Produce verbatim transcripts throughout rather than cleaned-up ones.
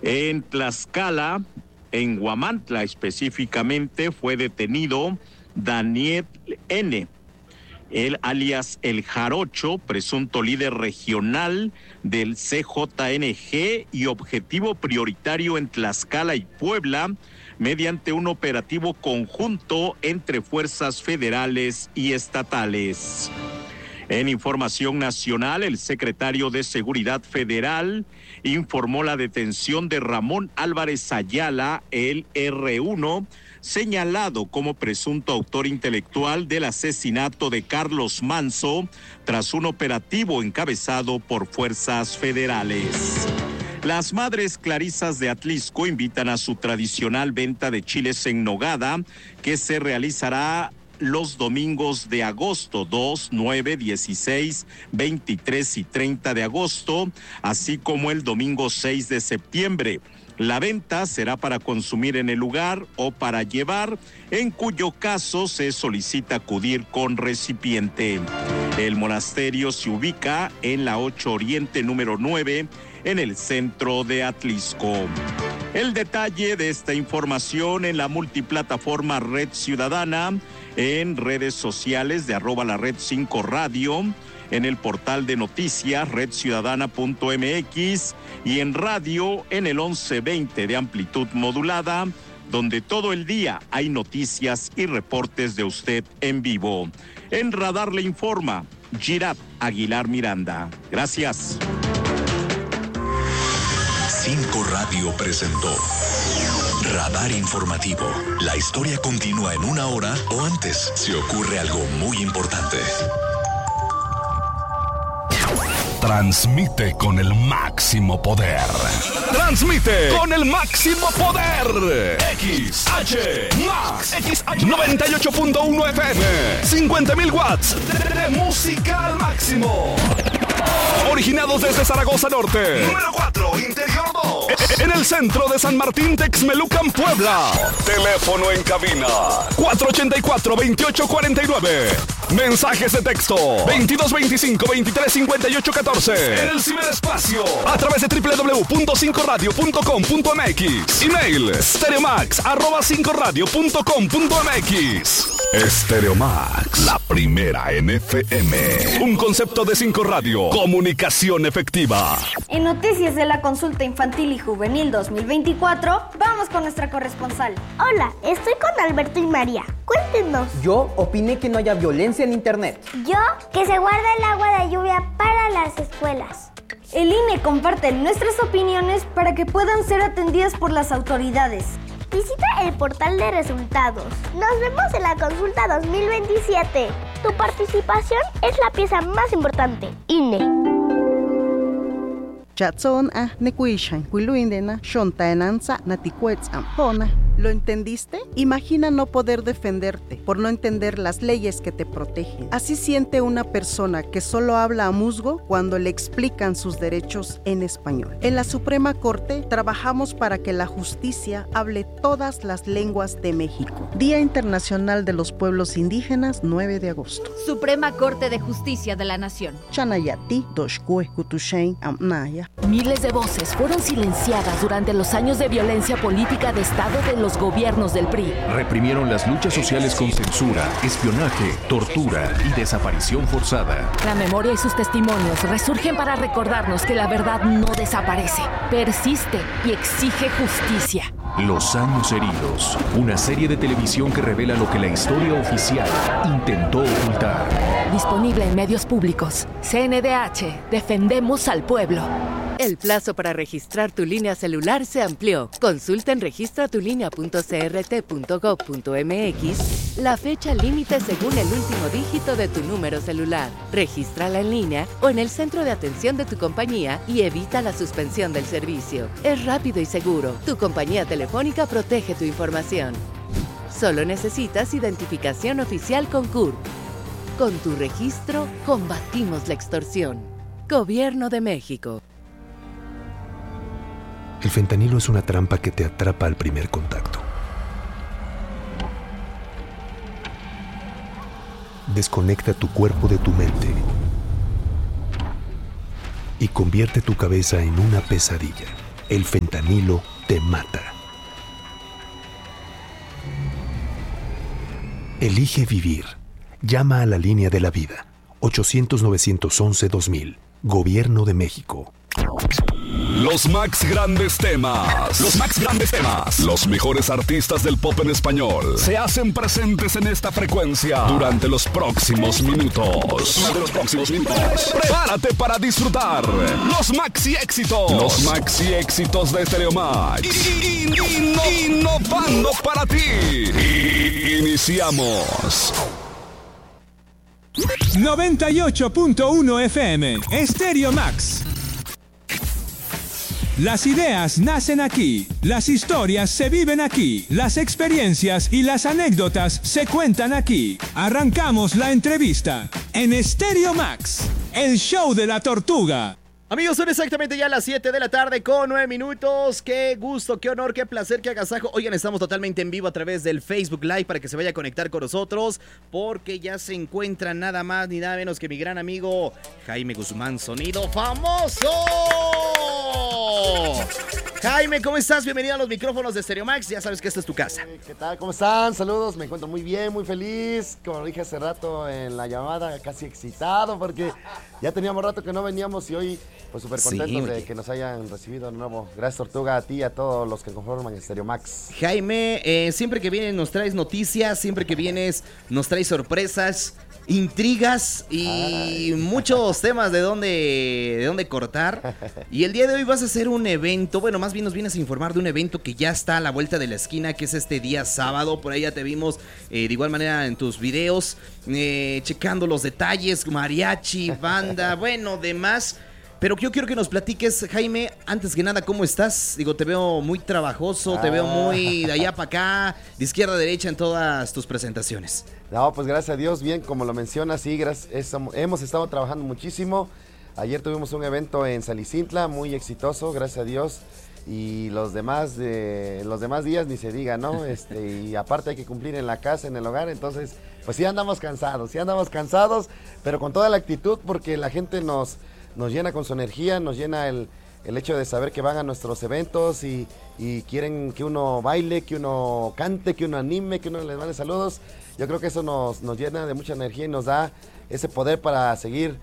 En Tlaxcala, en Huamantla específicamente, fue detenido Daniel N., el alias El Jarocho, presunto líder regional del C J N G y objetivo prioritario en Tlaxcala y Puebla, mediante un operativo conjunto entre fuerzas federales y estatales. En información nacional, el secretario de Seguridad Federal informó la detención de Ramón Álvarez Ayala, el erre uno, señalado como presunto autor intelectual del asesinato de Carlos Manso, tras un operativo encabezado por fuerzas federales. Las Madres Clarisas de Atlisco invitan a su tradicional venta de chiles en nogada, que se realizará los domingos de agosto dos, nueve, dieciséis, veintitrés y treinta de agosto, así como el domingo seis de septiembre. La venta será para consumir en el lugar o para llevar, en cuyo caso se solicita acudir con recipiente. El monasterio se ubica en la ocho Oriente número nueve, en el centro de Atlisco. El detalle de esta información en la multiplataforma Red Ciudadana, en redes sociales de arroba la red cinco radio, en el portal de noticias red ciudadana punto m x y en radio en el once veinte de amplitud modulada, donde todo el día hay noticias y reportes de usted en vivo. En Radar le informa Girat Aguilar Miranda. Gracias. cinco Radio presentó Radar Informativo. La historia continúa en una hora o antes si ocurre algo muy importante. Transmite con el máximo poder. Transmite con el máximo poder. X H Max. X H noventa y ocho punto uno F M. cincuenta mil watts de, de música al máximo. Originados desde Zaragoza Norte. Número cuatro, Interior dos. En el centro de San Martín, Texmelucan, Puebla. Teléfono en cabina cuatro ochenta y cuatro, veintiocho cuarenta y nueve. Mensajes de texto veintidós veinticinco, veintitrés cincuenta y ocho catorce. En el ciberespacio a través de doble u doble u doble u punto cinco radio punto com punto m x. Email stereomax arroba cinco radio punto com punto m x. Stereomax, la primera en F M. Un concepto de cinco Radio. Comunicación efectiva. En noticias de la consulta infantil y juvenil dos mil veinticuatro, vamos con nuestra corresponsal. Hola, estoy con Alberto y María. Cuéntenos. Yo opiné que no haya violencia en internet. Yo, que se guarda el agua de lluvia para las escuelas. El I N E comparte nuestras opiniones para que puedan ser atendidas por las autoridades. Visita el portal de resultados. Nos vemos en la consulta dos mil veintisiete. Tu participación es la pieza más importante. I N E. Chatson a nekuishan kuiluindena shontaenanza natikuetzam hona. ¿Lo entendiste? Imagina no poder defenderte por no entender las leyes que te protegen. Así siente una persona que solo habla a musgo cuando le explican sus derechos en español. En la Suprema Corte trabajamos para que la justicia hable todas las lenguas de México. Día Internacional de los Pueblos Indígenas, nueve de agosto. Suprema Corte de Justicia de la Nación. Chanayati, Doshkue, Kutushein, Amnaya. Miles de voces fueron silenciadas durante los años de violencia política de Estado de los gobiernos del P R I. Reprimieron las luchas sociales con censura, espionaje, tortura y desaparición forzada. La memoria y sus testimonios resurgen para recordarnos que la verdad no desaparece, persiste y exige justicia. Los años heridos, una serie de televisión que revela lo que la historia oficial intentó ocultar. Disponible en medios públicos. C N D H, defendemos al pueblo. El plazo para registrar tu línea celular se amplió. Consulta en registra tu línea punto c r t punto gob punto m x la fecha límite según el último dígito de tu número celular. Regístrala en línea o en el centro de atención de tu compañía y evita la suspensión del servicio. Es rápido y seguro. Tu compañía telefónica protege tu información. Solo necesitas identificación oficial con C U R P. Con tu registro, combatimos la extorsión. Gobierno de México. El fentanilo es una trampa que te atrapa al primer contacto. Desconecta tu cuerpo de tu mente y convierte tu cabeza en una pesadilla. El fentanilo te mata. Elige vivir. Llama a la línea de la vida. ochocientos, novecientos once, dos mil. Gobierno de México. Los Max Grandes Temas. Los Max Grandes Temas. Los mejores artistas del pop en español se hacen presentes en esta frecuencia durante los próximos minutos. Durante los próximos minutos. Prepárate para disfrutar los maxi éxitos. Los maxi éxitos de Stereo Max. In- in- innovando para ti. Iniciamos. noventa y ocho punto uno F M, Stereo Max. Las ideas nacen aquí, las historias se viven aquí, las experiencias y las anécdotas se cuentan aquí. Arrancamos la entrevista en Stereo Max, el show de la tortuga. Amigos, son exactamente ya las siete de la tarde con nueve minutos. Qué gusto, qué honor, qué placer, qué agasajo. Oigan, estamos totalmente en vivo a través del Facebook Live para que se vaya a conectar con nosotros, porque ya se encuentra nada más ni nada menos que mi gran amigo Jaime Guzmán, Sonido Famoso. Jaime, ¿cómo estás? Bienvenido a los micrófonos de Stereo Max. Ya sabes que esta es tu casa. ¿Qué tal? ¿Cómo están? Saludos, me encuentro muy bien, muy feliz. Como lo dije hace rato en la llamada, casi excitado porque ya teníamos rato que no veníamos y hoy pues súper contentos sí, de que nos hayan recibido de nuevo. Gracias, Tortuga, a ti y a todos los que conforman Stereo Max. Jaime, eh, siempre que vienes nos traes noticias, siempre que vienes nos traes sorpresas, intrigas y Ay. muchos temas de dónde, de dónde cortar. Y el día de hoy vas a hacer un evento, bueno, más bien nos vienes a informar de un evento que ya está a la vuelta de la esquina, que es este día sábado. Por ahí ya te vimos eh, de igual manera en tus videos, eh, checando los detalles, mariachi, banda, bueno, demás. Pero yo quiero que nos platiques, Jaime, antes que nada, ¿cómo estás? Digo, te veo muy trabajoso, ah. te veo muy de allá para acá, de izquierda a derecha en todas tus presentaciones. No, pues gracias a Dios, bien, como lo mencionas, sí, gracias, hemos estado trabajando muchísimo. Ayer tuvimos un evento en Salicintla, muy exitoso, gracias a Dios. Y los demás de los demás días ni se diga, ¿no? Este, y aparte hay que cumplir en la casa, en el hogar, entonces, pues sí andamos cansados, sí andamos cansados, pero con toda la actitud porque la gente nos... nos llena con su energía, nos llena el, el hecho de saber que van a nuestros eventos y, y quieren que uno baile, que uno cante, que uno anime, que uno les mande saludos. Yo creo que eso nos, nos llena de mucha energía y nos da ese poder para seguir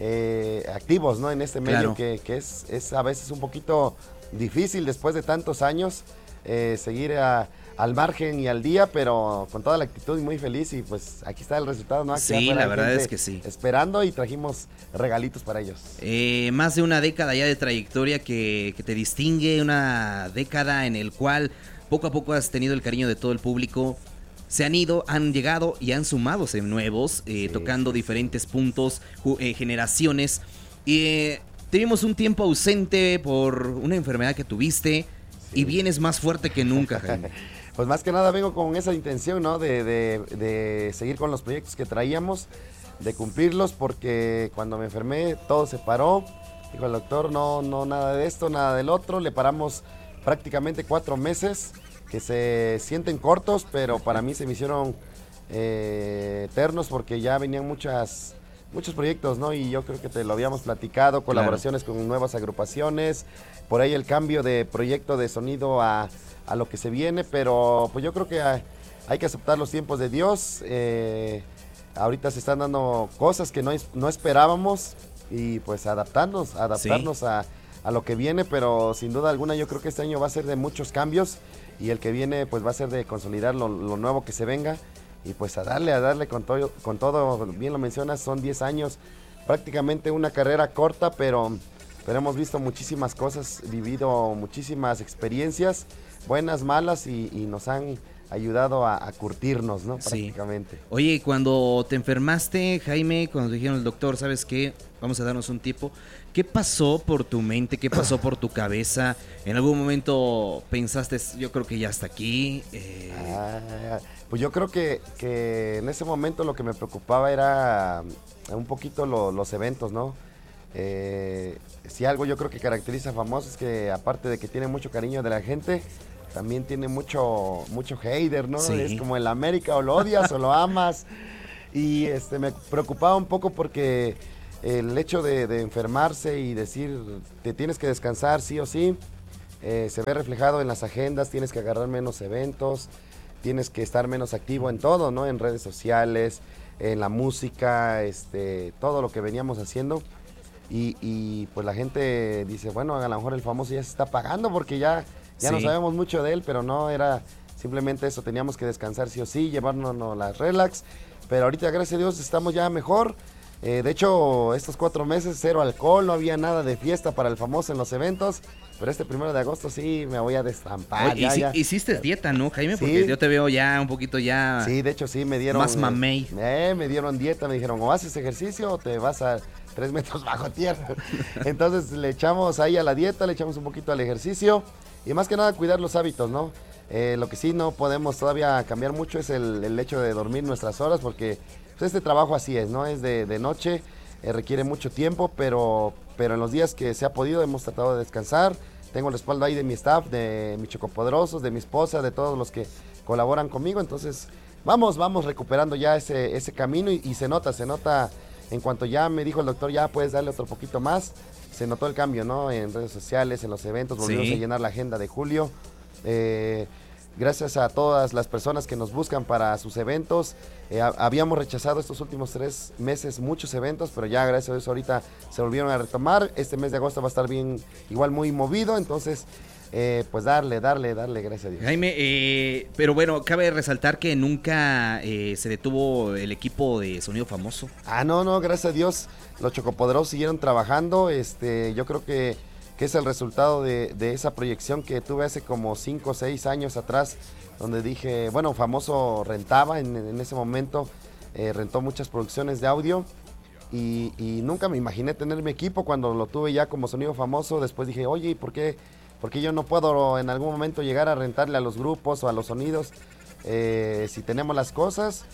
eh, activos, ¿no? En este medio claro. que, que es, es a veces un poquito difícil después de tantos años eh, seguir a... al margen y al día, pero con toda la actitud y muy feliz y pues aquí está el resultado, ¿no? Aquí sí, la verdad es que sí. Esperando y trajimos regalitos para ellos. Eh, más de una década ya de trayectoria que, que te distingue, una década en el cual poco a poco has tenido el cariño de todo el público. Se han ido, han llegado y han sumado nuevos, eh, sí, tocando sí, diferentes sí. puntos, eh, generaciones. Eh, tuvimos un tiempo ausente por una enfermedad que tuviste sí. y vienes más fuerte que nunca, Jaime. Pues más que nada vengo con esa intención, ¿no? De, de, de seguir con los proyectos que traíamos, de cumplirlos, porque cuando me enfermé todo se paró. Dijo el doctor, no, no, nada de esto, nada del otro. Le paramos prácticamente cuatro meses, que se sienten cortos, pero para mí se me hicieron eh, eternos, porque ya venían muchas, muchos proyectos, ¿no? Y yo creo que te lo habíamos platicado, colaboraciones claro. con nuevas agrupaciones, por ahí el cambio de proyecto de sonido a... a lo que se viene, pero pues yo creo que hay, hay que aceptar los tiempos de Dios. Eh, ahorita se están dando cosas que no, no esperábamos y pues adaptarnos, adaptarnos sí. a, a lo que viene, pero sin duda alguna yo creo que este año va a ser de muchos cambios y el que viene pues va a ser de consolidar lo, lo nuevo que se venga y pues a darle, a darle con todo, con todo, bien lo mencionas, son diez años, prácticamente una carrera corta, pero, pero hemos visto muchísimas cosas, vivido muchísimas experiencias, buenas, malas, y, y nos han ayudado a, a curtirnos, ¿no? Prácticamente. Sí. Oye, cuando te enfermaste, Jaime, cuando dijeron el doctor, ¿sabes qué? Vamos a darnos un tiempo. ¿Qué pasó por tu mente? ¿Qué pasó por tu cabeza? ¿En algún momento pensaste, yo creo que ya hasta aquí? Eh... Ah, pues yo creo que, que en ese momento lo que me preocupaba era un poquito lo, los eventos, ¿no? Eh, si algo yo creo que caracteriza a Famoso es que aparte de que tiene mucho cariño de la gente, también tiene mucho mucho hater, ¿no? Sí. Es como el América, o lo odias o lo amas. Y este me preocupaba un poco porque el hecho de, de enfermarse y decir te tienes que descansar sí o sí, eh, se ve reflejado en las agendas, tienes que agarrar menos eventos, tienes que estar menos activo en todo, ¿no? En redes sociales, en la música, este, todo lo que veníamos haciendo. Y, y pues la gente dice, bueno, a lo mejor el famoso ya se está pagando porque ya, ya sí. no sabemos mucho de él, pero no, era simplemente eso, teníamos que descansar sí o sí, llevarnos las relax, pero ahorita gracias a Dios estamos ya mejor. Eh, de hecho, estos cuatro meses, cero alcohol, no había nada de fiesta para el famoso en los eventos, pero este primero de agosto sí me voy a destampar. Oye, ya, hici- ya. Hiciste dieta, ¿no, Jaime? Sí. Porque yo te veo ya un poquito ya... Sí, de hecho sí, me dieron... Más mamey. Eh, me dieron dieta, me dijeron, o haces ejercicio o te vas a tres metros bajo tierra. Entonces le echamos ahí a la dieta, le echamos un poquito al ejercicio y más que nada cuidar los hábitos, ¿no? Eh, lo que sí no podemos todavía cambiar mucho es el, el hecho de dormir nuestras horas porque pues, este trabajo así es, ¿no? Es de, de noche, eh, requiere mucho tiempo, pero, pero en los días que se ha podido hemos tratado de descansar. Tengo el respaldo ahí de mi staff, de mis chocopoderosos, de mi esposa, de todos los que colaboran conmigo. Entonces, vamos, vamos recuperando ya ese, ese camino y, y se nota, se nota, en cuanto ya me dijo el doctor, ya puedes darle otro poquito más, se notó el cambio, ¿no? En redes sociales, en los eventos, volvimos Sí. a llenar la agenda de julio. Eh, gracias a todas las personas que nos buscan para sus eventos. Eh, ha- habíamos rechazado estos últimos tres meses muchos eventos, pero ya gracias a Dios ahorita se volvieron a retomar. Este mes de agosto va a estar bien, igual muy movido, entonces eh, pues darle, darle, darle, gracias a Dios. Jaime, eh, pero bueno, cabe resaltar que nunca eh, se detuvo el equipo de Sonido Famoso. Ah, no, no, gracias a Dios los chocopoderosos siguieron trabajando. Este, yo creo que, que es el resultado de, de esa proyección que tuve hace como cinco o seis años atrás, donde dije, bueno, Famoso rentaba en, en ese momento, eh, rentó muchas producciones de audio y, y nunca me imaginé tener mi equipo. Cuando lo tuve ya como Sonido Famoso, después dije, oye, ¿y por qué, por qué yo no puedo en algún momento llegar a rentarle a los grupos o a los sonidos eh, si tenemos las cosas?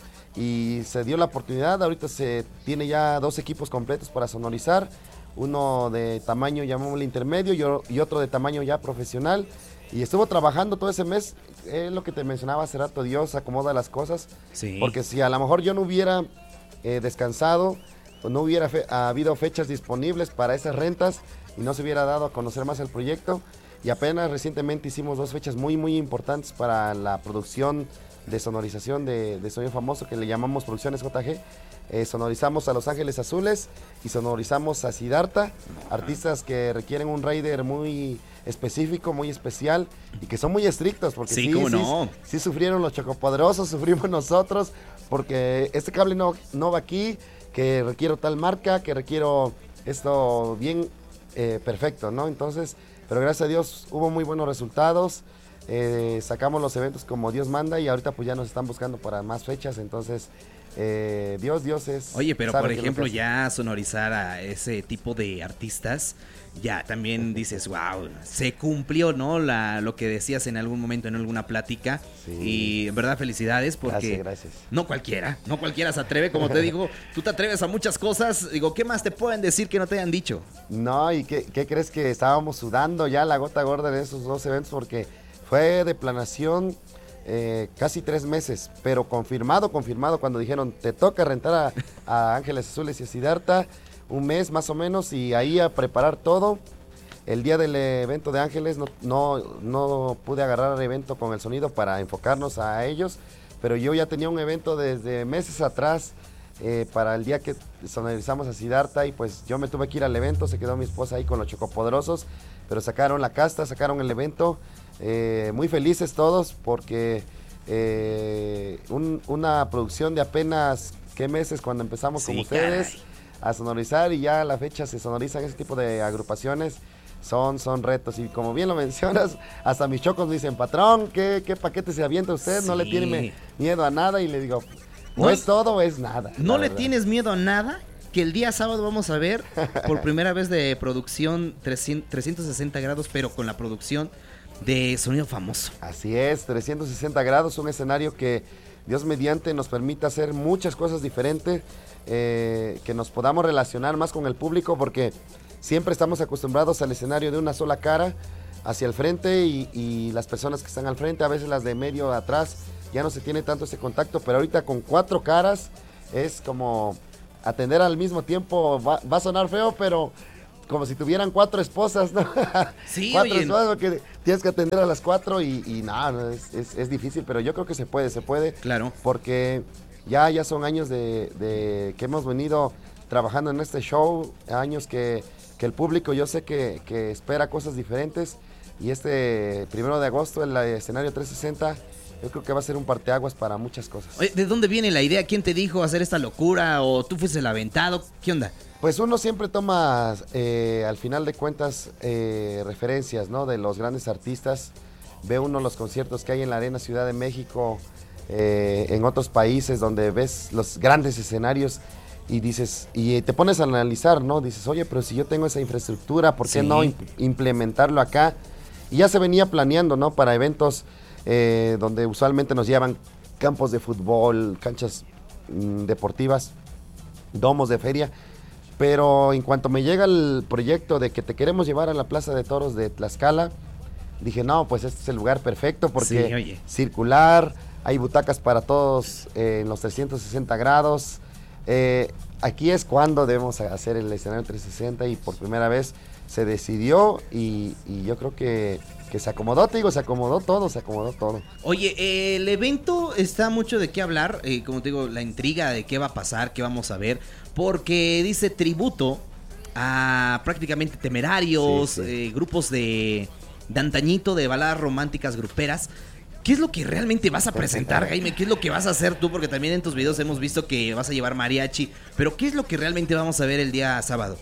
Y se dio la oportunidad, ahorita se tiene ya dos equipos completos para sonorizar, uno de tamaño llamémosle intermedio y, o- y otro de tamaño ya profesional, y estuvo trabajando todo ese mes, es lo que te mencionaba hace rato, Dios acomoda las cosas, Sí. porque si a lo mejor yo no hubiera eh, descansado, o no hubiera fe- habido fechas disponibles para esas rentas y no se hubiera dado a conocer más el proyecto, y apenas recientemente hicimos dos fechas muy muy importantes para la producción de sonorización de, de Sonido Famoso, que le llamamos Producciones J G. Eh, sonorizamos a Los Ángeles Azules y sonorizamos a Siddhartha, artistas que requieren un rider muy específico, muy especial y que son muy estrictos, porque Sí, sí, cómo sí, no. sí sufrieron los chocopoderosos, sufrimos nosotros, porque este cable no, no va aquí, que requiero tal marca, que requiero esto bien eh, perfecto, ¿no? Entonces, pero gracias a Dios hubo muy buenos resultados. Eh, sacamos los eventos como Dios manda y ahorita pues ya nos están buscando para más fechas, entonces eh, Dios, Dios es... Oye, pero sabe por qué es lo que ejemplo, hace. ya sonorizar a ese tipo de artistas, ya también dices, wow, se cumplió, ¿no? La, lo que decías en algún momento en alguna plática. Sí. Y en verdad, felicidades porque Gracias, gracias. no cualquiera, no cualquiera se atreve, como te digo, tú te atreves a muchas cosas. Digo, ¿qué más te pueden decir que no te hayan dicho? No, ¿y qué, qué crees que estábamos sudando ya la gota gorda de esos dos eventos? Porque fue de planación eh, casi tres meses, pero confirmado, confirmado, cuando dijeron, te toca rentar a, a Ángeles Azules y a Siddhartha, un mes más o menos, y ahí a preparar todo. El día del evento de Ángeles no, no, no pude agarrar el evento con el sonido para enfocarnos a ellos, pero yo ya tenía un evento desde meses atrás eh, para el día que sonorizamos a Siddhartha, y pues yo me tuve que ir al evento, se quedó mi esposa ahí con los chocopoderosos, pero sacaron la casta, sacaron el evento, eh, muy felices todos porque eh, un- una producción de apenas, ¿qué meses cuando empezamos con Sí, ustedes? caray. A sonorizar, y ya a la fecha se sonorizan ese tipo de agrupaciones, son, son retos, y como bien lo mencionas, hasta mis chocos me dicen, patrón, ¿qué, qué paquete se avienta usted? No le Sí. tiene me- miedo a nada, y le digo, o No. es todo o es nada. ¿No la le verdad. tienes miedo a nada? Que el día sábado vamos a ver por primera vez de producción trescientos sesenta grados, pero con la producción de Sonido Famoso. Así es, trescientos sesenta grados, un escenario que Dios mediante nos permite hacer muchas cosas diferentes, eh, que nos podamos relacionar más con el público, porque siempre estamos acostumbrados al escenario de una sola cara hacia el frente, y, y las personas que están al frente, a veces las de medio atrás, ya no se tiene tanto ese contacto, pero ahorita con cuatro caras es como atender al mismo tiempo, va, va a sonar feo, pero como si tuvieran cuatro esposas, ¿no? Sí, cuatro oye, esposas porque tienes que atender a las cuatro y, y nada, no, es, es, es difícil, pero yo creo que se puede, se puede. Claro. Porque ya, ya son años de, de que hemos venido trabajando en este show, años que, que el público yo sé que, que espera cosas diferentes y este primero de agosto el escenario trescientos sesenta yo creo que va a ser un parteaguas para muchas cosas. Oye, ¿de dónde viene la idea? ¿Quién te dijo hacer esta locura? ¿O tú fuiste el aventado? ¿Qué onda? Pues uno siempre toma, eh, al final de cuentas, eh, referencias, ¿no? De los grandes artistas. Ve uno los conciertos que hay en la Arena Ciudad de México, eh, en otros países donde ves los grandes escenarios y dices, y te pones a analizar, ¿no? Dices, oye, pero si yo tengo esa infraestructura, ¿por qué Sí. no imp- implementarlo acá? Y ya se venía planeando, ¿no? Para eventos eh, donde usualmente nos llevan campos de fútbol, canchas mm, deportivas, domos de feria. Pero en cuanto me llega el proyecto de que te queremos llevar a la Plaza de Toros de Tlaxcala, dije, no, pues este es el lugar perfecto porque Sí, oye. circular, hay butacas para todos eh, en los trescientos sesenta grados. Eh, aquí es cuando debemos hacer el escenario trescientos sesenta y por primera vez se decidió y, y yo creo que, que se acomodó, te digo, se acomodó todo, se acomodó todo. Oye, eh, el evento está mucho de qué hablar, eh, como te digo, la intriga de qué va a pasar, qué vamos a ver, porque dice tributo a prácticamente temerarios, Sí, sí. eh, grupos de, de antañito, de baladas románticas gruperas. ¿Qué es lo que realmente vas a presentar, Jaime? ¿Qué es lo que vas a hacer tú? Porque también en tus videos hemos visto que vas a llevar mariachi, pero ¿qué es lo que realmente vamos a ver el día sábado?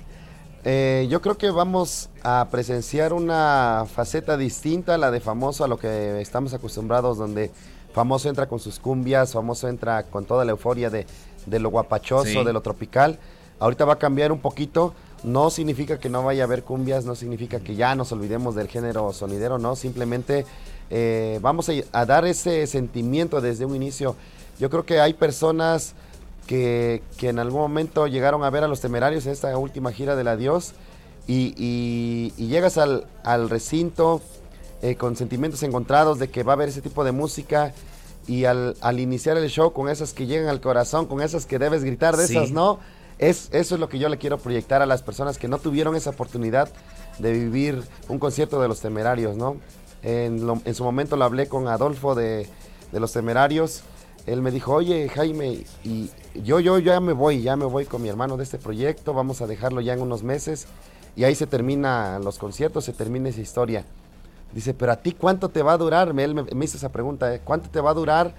Eh, yo creo que vamos a presenciar una faceta distinta a la de Famoso, a lo que estamos acostumbrados, donde Famoso entra con sus cumbias, Famoso entra con toda la euforia de, de lo guapachoso, Sí. de lo tropical. Ahorita va a cambiar un poquito, no significa que no vaya a haber cumbias, no significa que ya nos olvidemos del género sonidero, no, simplemente eh, vamos a, a dar ese sentimiento desde un inicio. Yo creo que hay personas que, que en algún momento llegaron a ver a Los Temerarios en esta última gira del Adiós y, y, y llegas al, al recinto eh, con sentimientos encontrados de que va a haber ese tipo de música y al, al iniciar el show con esas que llegan al corazón, con esas que debes gritar, de Sí. esas no, es, eso es lo que yo le quiero proyectar a las personas que no tuvieron esa oportunidad de vivir un concierto de Los Temerarios, ¿no? En, lo- en su momento lo hablé con Adolfo de, de Los Temerarios. Él me dijo, oye Jaime, y yo, yo ya me voy, ya me voy con mi hermano de este proyecto, vamos a dejarlo ya en unos meses y ahí se terminan los conciertos, se termina esa historia. Dice, pero a ti ¿cuánto te va a durar? Me- Él me, me hizo esa pregunta, ¿eh? ¿Cuánto te va a durar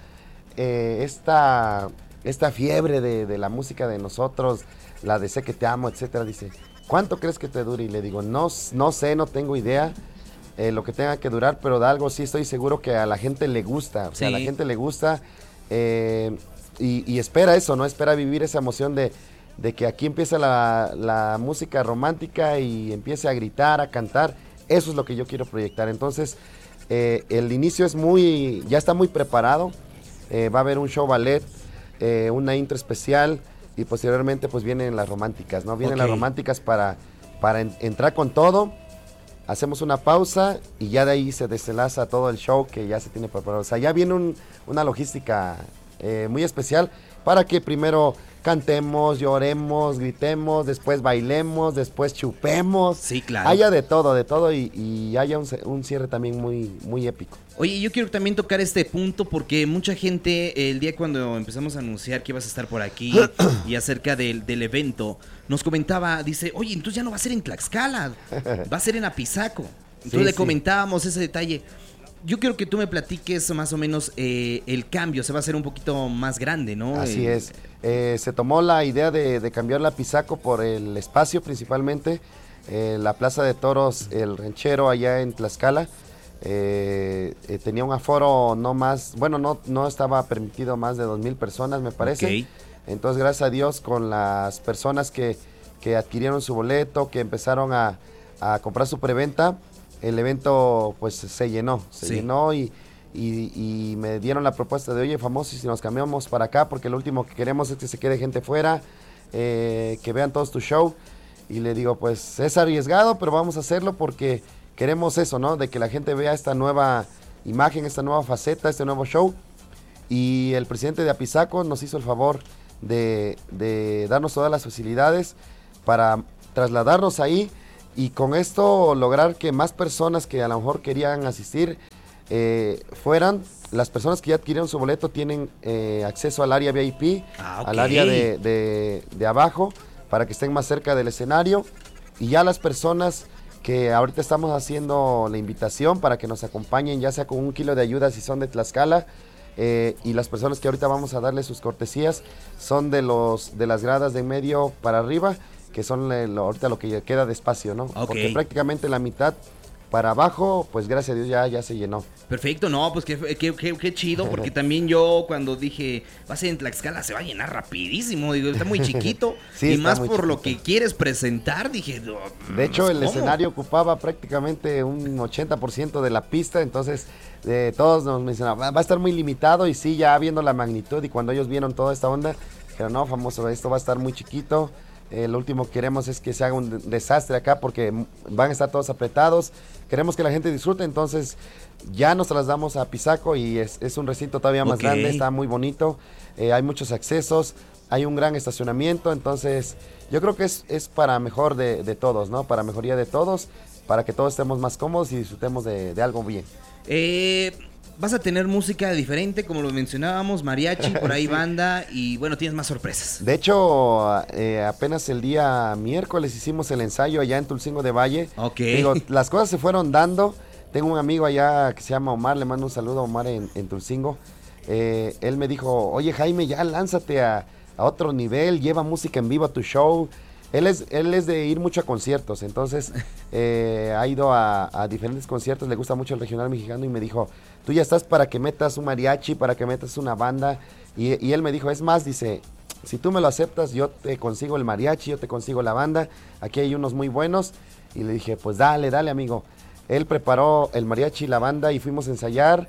eh, esta, esta fiebre de, de la música de nosotros, la de Sé que te amo, etcétera? Dice, ¿cuánto crees que te dure? Y le digo, no, no sé, no tengo idea. Eh, lo que tenga que durar, pero de algo sí estoy seguro que a la gente le gusta, o sea, Sí. a la gente le gusta eh, y, y espera eso, ¿no? Espera vivir esa emoción de, de que aquí empieza la, la música romántica y empiece a gritar, a cantar, eso es lo que yo quiero proyectar. Entonces, eh, el inicio es muy, ya está muy preparado, eh, va a haber un show ballet, eh, una intro especial y posteriormente pues vienen las románticas, ¿no? Vienen Ok. las románticas para, para en- entrar con todo. Hacemos una pausa y ya de ahí se desenlaza todo el show que ya se tiene preparado. O sea, ya viene un- una logística eh, muy especial para que primero cantemos, lloremos, gritemos, después bailemos, después chupemos. Sí, claro. Haya de todo, de todo y, y haya un, ce- un cierre también muy, muy épico. Oye, yo quiero también tocar este punto porque mucha gente, el día cuando empezamos a anunciar que ibas a estar por aquí y acerca del, del evento, nos comentaba, dice, oye, entonces ya no va a ser en Tlaxcala, va a ser en Apizaco. Entonces Sí, le sí. comentábamos ese detalle. Yo quiero que tú me platiques más o menos eh, el cambio, se va a hacer un poquito más grande, ¿no? Así Eh, es. Eh, se tomó la idea de, de cambiar la Pisaco por el espacio principalmente. Eh, la Plaza de Toros, el ranchero allá en Tlaxcala, eh, eh, tenía un aforo no más, bueno, no, no estaba permitido más de dos mil personas, me parece. Ok. Entonces, gracias a Dios, con las personas que, que adquirieron su boleto, que empezaron a, a comprar su preventa, el evento pues se llenó, se Sí. llenó y, y, y me dieron la propuesta de, oye, Famoso, y si nos cambiamos para acá, porque lo último que queremos es que se quede gente fuera, eh, que vean todos tu show. Y le digo, pues es arriesgado, pero vamos a hacerlo porque queremos eso, ¿no? De que la gente vea esta nueva imagen, esta nueva faceta, este nuevo show. Y el presidente de Apizaco nos hizo el favor de, de darnos todas las facilidades para trasladarnos ahí y con esto lograr que más personas que a lo mejor querían asistir eh, fueran. Las personas que ya adquirieron su boleto tienen eh, acceso al área V I P, ah, okay. al área de, de, de abajo, para que estén más cerca del escenario. Y ya las personas que ahorita estamos haciendo la invitación para que nos acompañen, ya sea con un kilo de ayuda si son de Tlaxcala, eh, y las personas que ahorita vamos a darles sus cortesías son de los de las gradas de en medio para arriba, que son le, lo, ahorita lo que queda de espacio, ¿no? Okay. Porque prácticamente la mitad para abajo, pues gracias a Dios ya, ya se llenó. Perfecto, no, pues qué, qué, qué, qué chido, porque también yo cuando dije, va a ser en Tlaxcala, se va a llenar rapidísimo, digo, está muy chiquito, sí, y más por chiquito. Lo que quieres presentar, dije, oh, de hecho, el ¿cómo? escenario ocupaba prácticamente un ochenta por ciento de la pista, entonces eh, todos nos mencionaban, va a estar muy limitado, y sí, ya viendo la magnitud, y cuando ellos vieron toda esta onda, dijeron, no, famoso, esto va a estar muy chiquito. Eh, lo último que queremos es que se haga un desastre acá porque van a estar todos apretados. Queremos que la gente disfrute, entonces ya nos trasladamos a Pisaco y es, es un recinto todavía más okay. grande, está muy bonito, eh, hay muchos accesos, hay un gran estacionamiento, entonces yo creo que es, es para mejor de, de todos, ¿no? Para mejoría de todos, para que todos estemos más cómodos y disfrutemos de, de algo bien. Eh... Vas a tener música diferente, como lo mencionábamos, mariachi, por ahí sí. banda, y bueno, tienes más sorpresas. De hecho, eh, apenas el día miércoles hicimos el ensayo allá en Tulcingo de Valle. Ok. Digo, las cosas se fueron dando. Tengo un amigo allá que se llama Omar, le mando un saludo a Omar en, en Tulcingo. Eh, él me dijo, oye Jaime, ya lánzate a, a otro nivel, lleva música en vivo a tu show. Él es, él es de ir mucho a conciertos, entonces eh, ha ido a, a diferentes conciertos, le gusta mucho el regional mexicano y me dijo, tú ya estás para que metas un mariachi, para que metas una banda, y, y él me dijo, es más, dice, si tú me lo aceptas, yo te consigo el mariachi, yo te consigo la banda, aquí hay unos muy buenos, y le dije, pues dale, dale amigo. Él preparó el mariachi y la banda y fuimos a ensayar,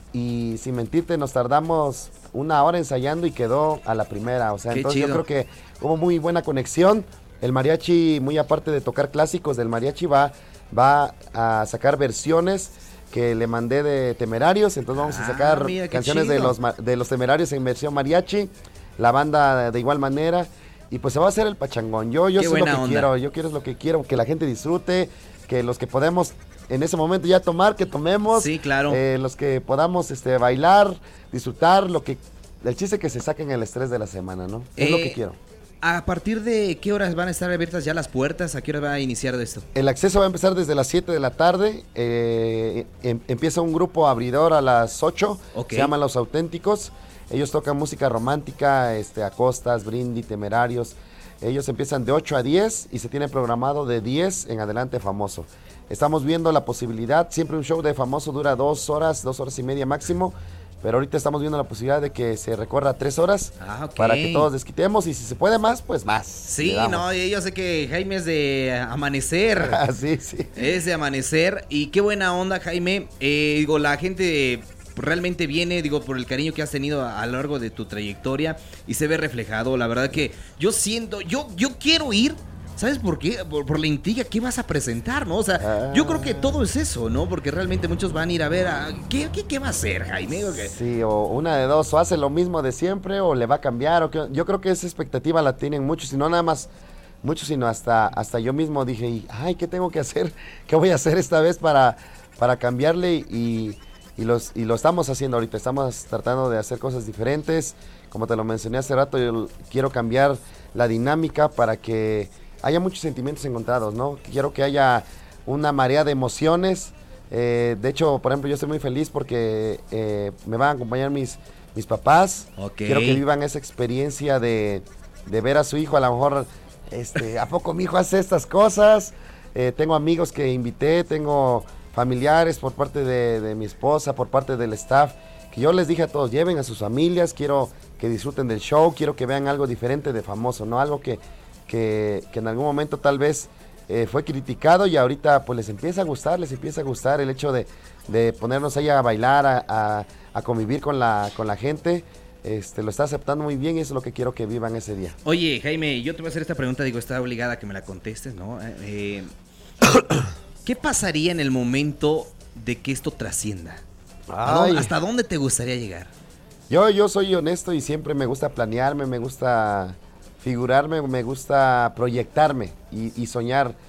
y sin mentirte nos tardamos una hora ensayando y quedó a la primera, o sea, Qué entonces chido. yo creo que hubo muy buena conexión. El mariachi, muy aparte de tocar clásicos del mariachi, va, va a sacar versiones que le mandé de Temerarios, entonces vamos ah, a sacar mira, canciones de los, de los Temerarios en versión mariachi, la banda de igual manera, y pues se va a hacer el pachangón. Yo, yo sé lo que onda. quiero, yo quiero es lo que quiero, que la gente disfrute, que los que podemos en ese momento ya tomar, que tomemos, sí, claro. eh, los que podamos este, bailar, disfrutar, lo que, el chiste que se saquen el estrés de la semana, ¿no? Es eh, lo que quiero. ¿A partir de qué horas van a estar abiertas ya las puertas? ¿A qué hora va a iniciar esto? El acceso va a empezar desde las siete de la tarde. Eh, em, empieza un grupo abridor a las ocho. Okay. Se llaman Los Auténticos. Ellos tocan música romántica, este, Acostas, Brindy, Temerarios. Ellos empiezan de ocho a diez y se tiene programado de diez en adelante Famoso. Estamos viendo la posibilidad. Siempre un show de Famoso dura dos horas, dos horas y media máximo. Pero ahorita estamos viendo la posibilidad de que se recorra tres horas ah, okay. para que todos desquitemos y si se puede más, pues más. Sí, no, yo sé que Jaime es de amanecer. Ah, sí, sí. Es de amanecer y qué buena onda, Jaime. Eh, digo, la gente realmente viene, digo, por el cariño que has tenido a, a lo largo de tu trayectoria y se ve reflejado. La verdad que yo siento, yo, yo quiero ir. ¿Sabes por qué? Por, por la intriga, ¿qué vas a presentar, no? O sea, ah. yo creo que todo es eso, ¿no? Porque realmente muchos van a ir a ver a... ¿Qué, qué, qué va a hacer, Jaime? ¿O qué? Sí, o una de dos, o hace lo mismo de siempre o le va a cambiar. O que, yo creo que esa expectativa la tienen muchos, y no nada más muchos, sino hasta, hasta yo mismo dije, ay, ¿qué tengo que hacer? ¿Qué voy a hacer esta vez para, para cambiarle? Y, y, los, y lo estamos haciendo ahorita, estamos tratando de hacer cosas diferentes. Como te lo mencioné hace rato, yo quiero cambiar la dinámica para que haya muchos sentimientos encontrados, ¿no? Quiero que haya una marea de emociones. Eh, de hecho, por ejemplo, yo estoy muy feliz porque eh, me van a acompañar mis, mis papás. Okay. Quiero que vivan esa experiencia de, de ver a su hijo. A lo mejor, este, ¿a poco mi hijo hace estas cosas? Eh, tengo amigos que invité, tengo familiares por parte de, de mi esposa, por parte del staff, que yo les dije a todos, lleven a sus familias, quiero que disfruten del show, quiero que vean algo diferente de Famoso, ¿no? Algo que... Que, que en algún momento tal vez eh, fue criticado y ahorita pues les empieza a gustar, les empieza a gustar el hecho de, de ponernos ahí a bailar, a, a, a convivir con la, con la gente. Este, lo está aceptando muy bien y eso es lo que quiero que vivan ese día. Oye, Jaime, yo te voy a hacer esta pregunta, digo, está obligada a que me la contestes, ¿no? Eh, ¿Qué pasaría en el momento de que esto trascienda? Ay. ¿Hasta dónde te gustaría llegar? Yo, yo soy honesto y siempre me gusta planearme, me gusta... figurarme, me gusta proyectarme y, y soñar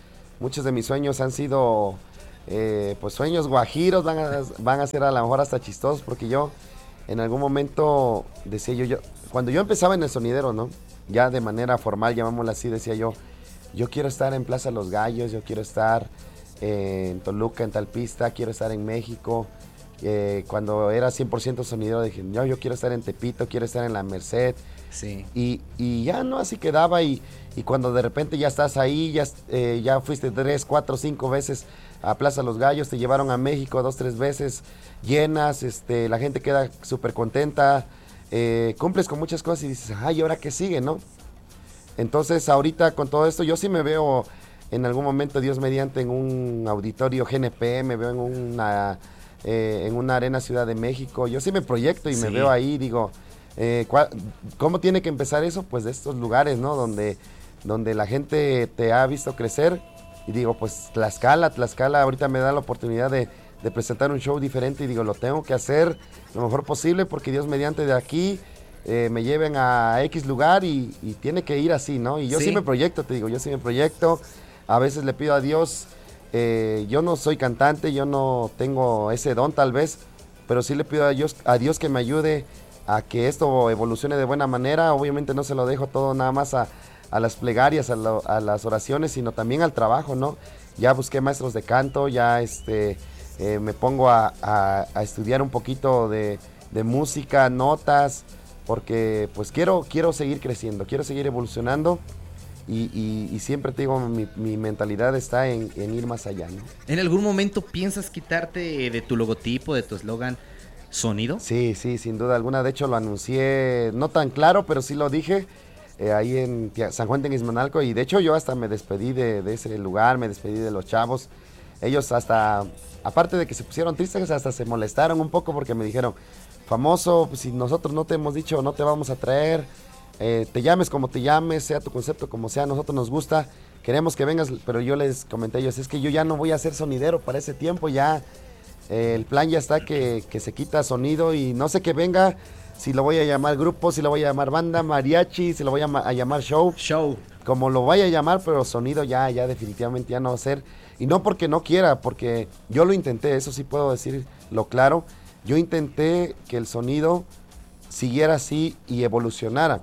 muchos de mis sueños han sido, eh, pues sueños guajiros, van a, van a ser a lo mejor hasta chistosos, porque yo en algún momento decía yo, yo, cuando yo empezaba en el sonidero, ¿no? Ya de manera formal, llamámosla así, decía yo, yo quiero estar en Plaza Los Gallos, yo quiero estar eh, en Toluca, en tal pista, quiero estar en México. Eh, cuando era cien por ciento sonidero dije, no, yo quiero estar en Tepito, quiero estar en la Merced. Sí. Y, y ya no, así quedaba y, y cuando de repente ya estás ahí, ya, eh, ya fuiste tres, cuatro, cinco veces a Plaza Los Gallos, te llevaron a México dos, tres veces, llenas, este, la gente queda súper contenta, eh, cumples con muchas cosas y dices, ay, ¿y ahora qué sigue, no? Entonces ahorita con todo esto yo sí me veo en algún momento, Dios mediante, en un auditorio G N P, me veo en una, eh, en una arena Ciudad de México, yo sí me proyecto y sí. me veo ahí, digo, eh, ¿cómo tiene que empezar eso? Pues de estos lugares, ¿no? Donde, donde la gente te ha visto crecer y digo, pues Tlaxcala, Tlaxcala ahorita me da la oportunidad de, de presentar un show diferente y digo, lo tengo que hacer lo mejor posible porque Dios mediante de aquí Eh, me lleven a X lugar y, y tiene que ir así, ¿no? Y yo sí. sí me proyecto, te digo, yo sí me proyecto, a veces le pido a Dios, eh, yo no soy cantante, yo no tengo ese don tal vez, pero sí le pido a Dios, a Dios que me ayude a que esto evolucione de buena manera, obviamente no se lo dejo todo nada más a, a las plegarias, a, lo, a las oraciones, sino también al trabajo, ¿no? Ya busqué maestros de canto, ya este, eh, me pongo a, a, a estudiar un poquito de, de música, notas, porque pues quiero, quiero seguir creciendo, quiero seguir evolucionando y, y, y siempre te digo, mi, mi mentalidad está en, en ir más allá, ¿no? ¿En algún momento piensas quitarte de tu logotipo, de tu eslogan, sonido? Sí, sí, sin duda alguna, de hecho lo anuncié, no tan claro, pero sí lo dije, eh, ahí en San Juan de Guismanalco, y de hecho yo hasta me despedí de, de ese lugar, me despedí de los chavos, ellos hasta, aparte de que se pusieron tristes, hasta se molestaron un poco porque me dijeron, famoso, pues, si nosotros no te hemos dicho, no te vamos a traer, eh, te llames como te llames, sea tu concepto como sea, a nosotros nos gusta, queremos que vengas, pero yo les comenté a ellos, es que yo ya no voy a ser sonidero para ese tiempo, ya eh, el plan ya está que, que se quita sonido y no sé qué venga, si lo voy a llamar grupo, si lo voy a llamar banda, mariachi, si lo voy a, a llamar show, show, como lo vaya a llamar, pero sonido ya, ya definitivamente ya no va a ser, y no porque no quiera, porque yo lo intenté, eso sí puedo decirlo claro. Yo intenté que el sonido siguiera así y evolucionara,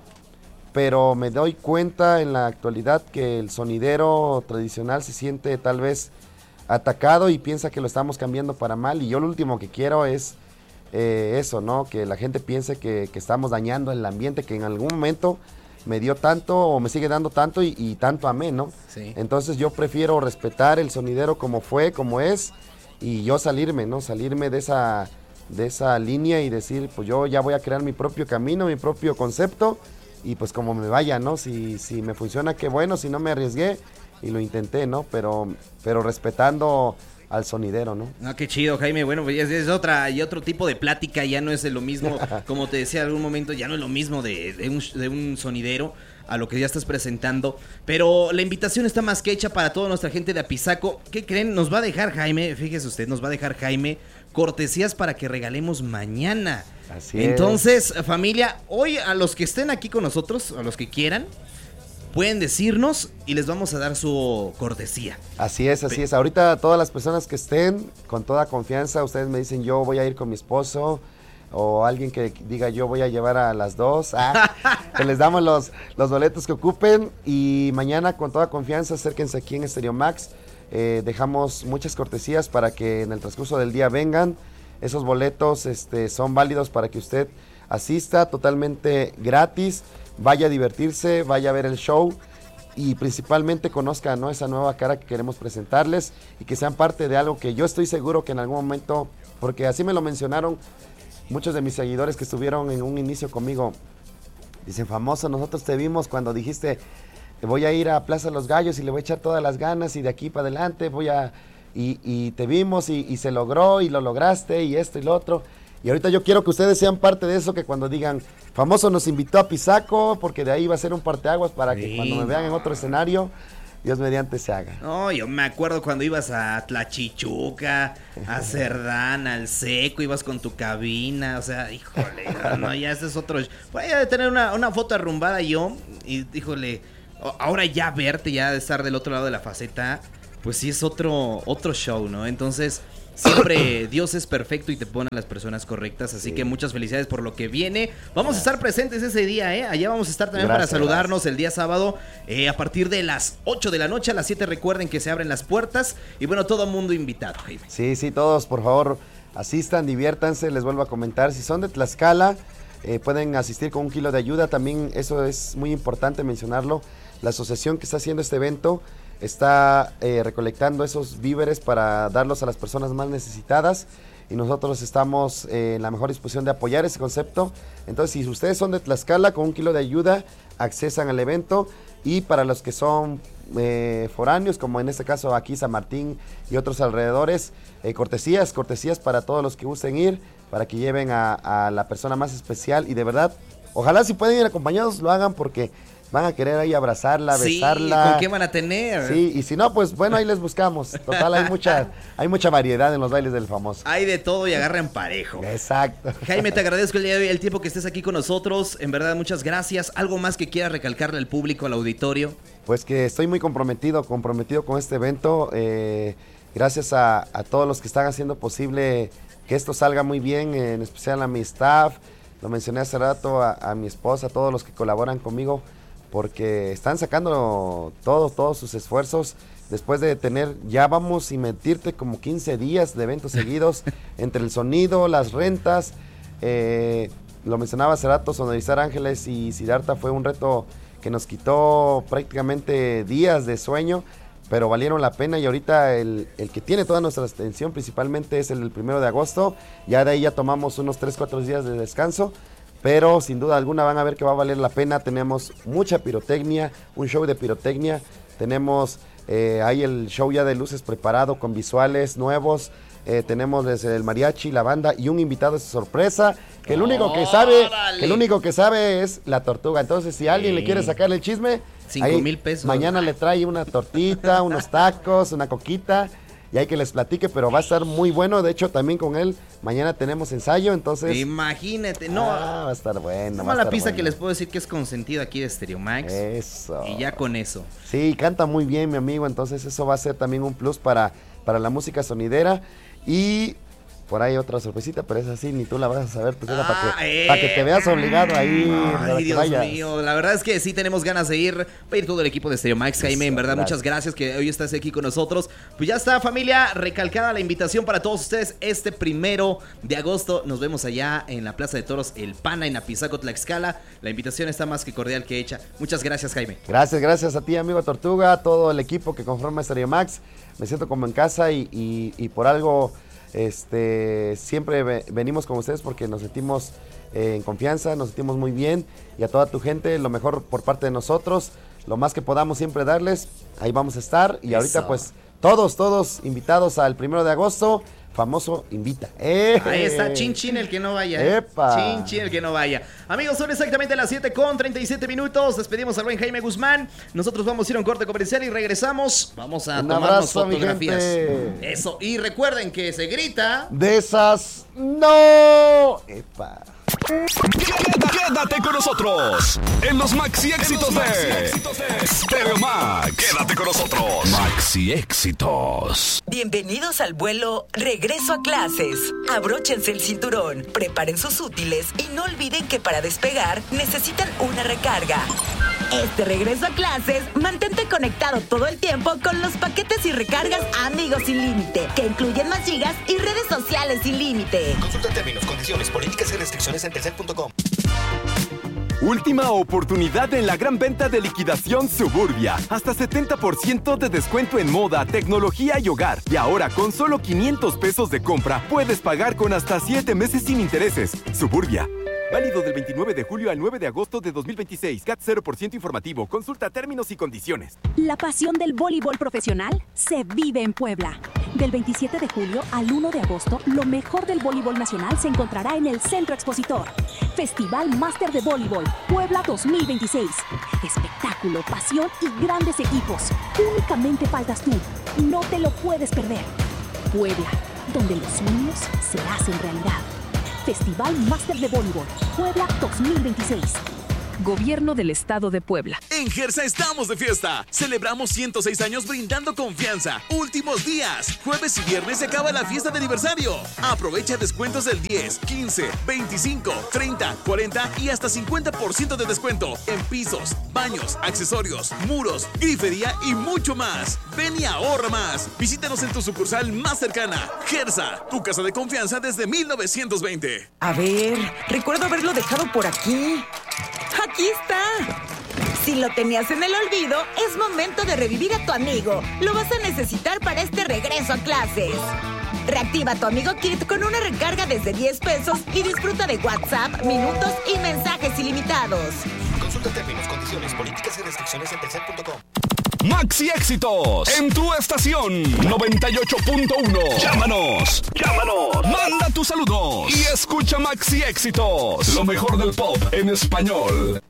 pero me doy cuenta en la actualidad que el sonidero tradicional se siente tal vez atacado y piensa que lo estamos cambiando para mal, y yo lo último que quiero es eh, eso, ¿no? Que la gente piense que, que estamos dañando el ambiente que en algún momento me dio tanto o me sigue dando tanto y, y tanto amé, ¿no? Sí. Entonces yo prefiero respetar el sonidero como fue, como es, y yo salirme, ¿no? Salirme de esa... de esa línea y decir, pues yo ya voy a crear mi propio camino, mi propio concepto y pues como me vaya, ¿no? Si, si me funciona, qué bueno, si no me arriesgué y lo intenté, ¿no? Pero, pero respetando al sonidero, ¿no? Ah, qué chido, Jaime. Bueno, es, es otra y otro tipo de plática, ya no es lo mismo, como te decía en algún momento, ya no es lo mismo de, de, un, de un sonidero a lo que ya estás presentando, pero la invitación está más que hecha para toda nuestra gente de Apizaco. ¿Qué creen? Nos va a dejar Jaime, fíjese usted, nos va a dejar Jaime cortesías para que regalemos mañana. Así Entonces, es. familia, hoy a los que estén aquí con nosotros, a los que quieran, pueden decirnos y les vamos a dar su cortesía. Así es, así es. Ahorita todas las personas que estén, con toda confianza, ustedes me dicen, yo voy a ir con mi esposo, o alguien que diga, yo voy a llevar a las dos, ah, que les damos los, los boletos que ocupen, y mañana con toda confianza acérquense aquí en Stereo Max. Eh, dejamos muchas cortesías para que en el transcurso del día vengan. Esos boletos este, son válidos para que usted asista totalmente gratis, vaya a divertirse, vaya a ver el show y principalmente conozca, ¿no?, esa nueva cara que queremos presentarles y que sean parte de algo que yo estoy seguro que en algún momento, porque así me lo mencionaron muchos de mis seguidores que estuvieron en un inicio conmigo, dicen, famoso, nosotros te vimos cuando dijiste, voy a ir a Plaza Los Gallos y le voy a echar todas las ganas y de aquí para adelante voy a... Y, y te vimos y, y se logró y lo lograste y esto y lo otro. Y ahorita yo quiero que ustedes sean parte de eso, que cuando digan, famoso nos invitó a Apizaco, porque de ahí va a ser un parteaguas para sí. que cuando me vean en otro escenario, Dios mediante se haga. No, yo me acuerdo cuando ibas a Tlachichuca, a Cerdán, al Seco, ibas con tu cabina, o sea, híjole, no, no ya ese es otro... Voy a tener una, una foto arrumbada yo, y híjole, ahora ya verte, ya de estar del otro lado de la faceta, pues sí es otro, otro show, ¿no? Entonces, siempre Dios es perfecto y te pone a las personas correctas, así sí. que muchas felicidades por lo que viene. Vamos a estar presentes ese día, ¿eh? Allá vamos a estar también gracias, para saludarnos gracias. el día sábado eh, a partir de las ocho de la noche, a las siete recuerden que se abren las puertas y bueno, todo mundo invitado, Jaime. Sí, sí, todos por favor asistan, diviértanse, les vuelvo a comentar, si son de Tlaxcala, eh, pueden asistir con un kilo de ayuda, también eso es muy importante mencionarlo, la asociación que está haciendo este evento está eh, recolectando esos víveres para darlos a las personas más necesitadas y nosotros estamos eh, en la mejor disposición de apoyar ese concepto. Entonces, si ustedes son de Tlaxcala, con un kilo de ayuda, accesan al evento y para los que son eh, foráneos, como en este caso aquí San Martín y otros alrededores, eh, cortesías, cortesías para todos los que gusten ir, para que lleven a, a la persona más especial y de verdad, ojalá si pueden ir acompañados lo hagan porque van a querer ahí abrazarla, sí, besarla. ¿Con qué van a tener? Sí, y si no, pues bueno, ahí les buscamos. Total, hay mucha, hay mucha variedad en los bailes del famoso. Hay de todo y agarran parejo. Exacto. Jaime, te agradezco el día de hoy, el tiempo que estés aquí con nosotros. En verdad, muchas gracias. ¿Algo más que quieras recalcarle al público, al auditorio? Pues que estoy muy comprometido, comprometido con este evento. Eh, gracias a, a todos los que están haciendo posible que esto salga muy bien, en especial a mi staff. Lo mencioné hace rato, a, a mi esposa, a todos los que colaboran conmigo. Porque están sacando todos, todos sus esfuerzos después de tener, ya vamos y mentirte como quince días de eventos seguidos entre el sonido, las rentas, eh, lo mencionaba hace rato, sonorizar Ángeles y Siddhartha fue un reto que nos quitó prácticamente días de sueño, pero valieron la pena y ahorita el, el que tiene toda nuestra atención principalmente es el, el primero de agosto, ya de ahí ya tomamos unos tres, cuatro días de descanso. Pero sin duda alguna van a ver que va a valer la pena, tenemos mucha pirotecnia, un show de pirotecnia, tenemos eh, ahí el show ya de luces preparado con visuales nuevos, eh, tenemos desde el mariachi, la banda y un invitado de sorpresa, que el único que sabe, que el único que sabe es la tortuga, entonces si alguien sí. le quiere sacar el chisme, cinco mil pesos. Mañana le trae una tortita, unos tacos, una coquita. Y hay que les platique, pero va a estar muy bueno. De hecho, también con él, mañana tenemos ensayo, entonces... Imagínate, no. Ah, va a estar bueno. Toma la pista bueno. Que les puedo decir que es consentido aquí de Stereo Max. Eso. Y ya con eso. Sí, canta muy bien, mi amigo, entonces eso va a ser también un plus para, para la música sonidera. Y... por ahí otra sorpresita, pero es así, ni tú la vas a saber, pues ah, para que, eh, pa que te veas obligado ahí. Ay, Dios mío, la verdad es que sí tenemos ganas de ir, va a ir todo el equipo de Stereo Max, Jaime, en verdad, gracias. Muchas gracias que hoy estás aquí con nosotros. Pues ya está, familia, recalcada la invitación para todos ustedes, este primero de agosto, nos vemos allá en la Plaza de Toros El Pana, en Apizaco, Tlaxcala. La invitación está más que cordial que hecha. Muchas gracias, Jaime. Gracias, gracias a ti, amigo Tortuga, a todo el equipo que conforma Stereo Max. Me siento como en casa y, y, y por algo... Este, siempre ve, venimos con ustedes porque nos sentimos eh, en confianza, nos sentimos muy bien y a toda tu gente lo mejor por parte de nosotros, lo más que podamos siempre darles, ahí vamos a estar y Eso. Ahorita pues todos, todos invitados al primero de agosto, famoso invita. ¡Eh! Ahí está, chin chin el que no vaya. ¿eh? ¡Epa! Chin chin el que no vaya. Amigos, son exactamente las siete con treinta y siete minutos. Despedimos al buen Jaime Guzmán. Nosotros vamos a ir a un corte comercial y regresamos. Vamos a un tomarnos abrazo, fotografías. Eso. Y recuerden que se grita. De esas no. ¡Epa! Quédate con nosotros en los maxi éxitos de Stereo Max. Quédate con nosotros. Maxi éxitos. Bienvenidos al vuelo Regreso a clases. Abróchense el cinturón, preparen sus útiles y no olviden que para despegar necesitan una recarga. Este regreso a clases, mantente conectado todo el tiempo con los paquetes y recargas Amigos Sin Límite, que incluyen más gigas y redes sociales sin límite. Consulta términos, condiciones, políticas y restricciones en telcel punto com. Última oportunidad en la gran venta de liquidación Suburbia. Hasta setenta por ciento de descuento en moda, tecnología y hogar. Y ahora con solo quinientos pesos de compra, puedes pagar con hasta siete meses sin intereses. Suburbia. Válido del veintinueve de julio al nueve de agosto de dos mil veintiséis. C A T cero por ciento informativo. Consulta términos y condiciones. La pasión del voleibol profesional se vive en Puebla. Del veintisiete de julio al uno de agosto, lo mejor del voleibol nacional se encontrará en el Centro Expositor. Festival Máster de Voleibol Puebla dos mil veintiséis. Espectáculo, pasión y grandes equipos. Únicamente faltas tú. No te lo puedes perder. Puebla, donde los sueños se hacen realidad. Festival Máster de Voleibol Puebla dos mil veintiséis. Gobierno del Estado de Puebla. En Gersa estamos de fiesta. Celebramos ciento seis años brindando confianza. Últimos días. Jueves y viernes se acaba la fiesta de aniversario. Aprovecha descuentos del diez, quince, veinticinco, treinta, cuarenta y hasta cincuenta por ciento de descuento en pisos, baños, accesorios, muros, grifería y mucho más. Ven y ahorra más. Visítanos en tu sucursal más cercana. Gersa, tu casa de confianza desde mil novecientos veinte. A ver, recuerdo haberlo dejado por aquí. ¡Aquí está! Si lo tenías en el olvido, es momento de revivir a tu amigo. Lo vas a necesitar para este regreso a clases. Reactiva a tu Amigo Kit con una recarga desde diez pesos y disfruta de WhatsApp, minutos y mensajes ilimitados. Consulta términos, condiciones, políticas y restricciones en telcel punto com. Maxi Éxitos en tu estación noventa y ocho punto uno. Llámanos, llámanos, manda tus saludos y escucha Maxi Éxitos, lo mejor del pop en español.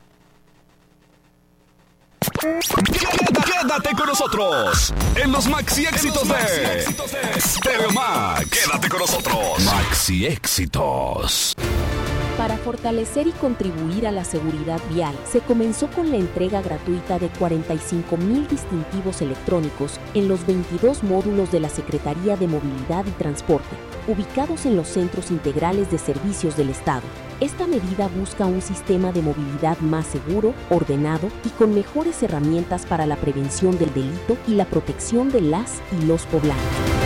Quédate con nosotros en los Maxi Éxitos de Stereo Max. Quédate con nosotros. Maxi Éxitos. Para fortalecer y contribuir a la seguridad vial, se comenzó con la entrega gratuita de cuarenta y cinco mil distintivos electrónicos en los veintidós módulos de la Secretaría de Movilidad y Transporte, ubicados en los centros integrales de servicios del Estado. Esta medida busca un sistema de movilidad más seguro, ordenado y con mejores herramientas para la prevención del delito y la protección de las y los poblanos.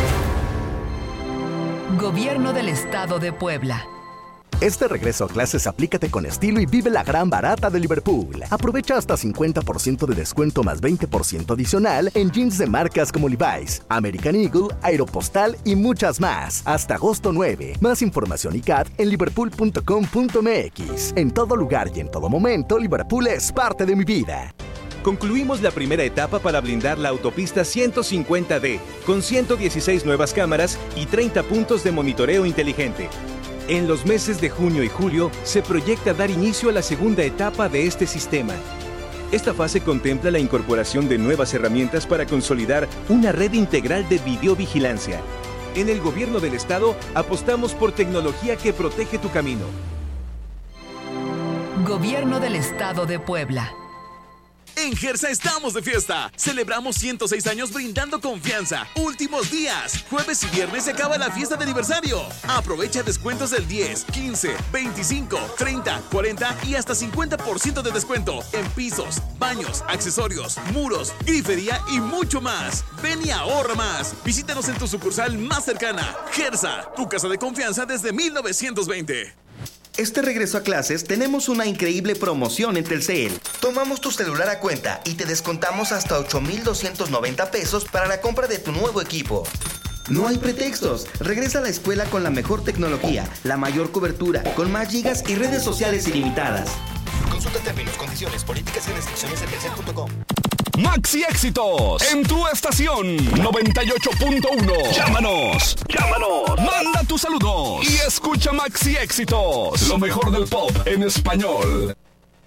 Gobierno del Estado de Puebla. Este regreso a clases aplícate con estilo y vive la gran barata de Liverpool. Aprovecha hasta cincuenta por ciento de descuento más veinte por ciento adicional en jeans de marcas como Levi's, American Eagle, Aeropostal y muchas más. Hasta agosto nueve. Más información y C A T en liverpool punto com punto m x. En todo lugar y en todo momento, Liverpool es parte de mi vida. Concluimos la primera etapa para blindar la autopista ciento cincuenta D, con ciento dieciséis nuevas cámaras y treinta puntos de monitoreo inteligente. En los meses de junio y julio se proyecta dar inicio a la segunda etapa de este sistema. Esta fase contempla la incorporación de nuevas herramientas para consolidar una red integral de videovigilancia. En el Gobierno del Estado apostamos por tecnología que protege tu camino. Gobierno del Estado de Puebla. En Gersa estamos de fiesta. Celebramos ciento seis años brindando confianza. Últimos días. Jueves y viernes se acaba la fiesta de aniversario. Aprovecha descuentos del diez, quince, veinticinco, treinta, cuarenta y hasta cincuenta por ciento de descuento en pisos, baños, accesorios, muros, grifería y mucho más. Ven y ahorra más. Visítanos en tu sucursal más cercana. Gersa, tu casa de confianza desde mil novecientos veinte. Este regreso a clases tenemos una increíble promoción en Telcel. Tomamos tu celular a cuenta y te descontamos hasta ocho mil doscientos noventa pesos para la compra de tu nuevo equipo. No hay pretextos. Regresa a la escuela con la mejor tecnología, la mayor cobertura, con más gigas y redes sociales ilimitadas. Consulta términos, condiciones, políticas y restricciones en telcel punto com. Maxi Éxitos en tu estación noventa y ocho punto uno. Llámanos, llámanos, manda tus saludos y escucha Maxi Éxitos, lo mejor del pop en español.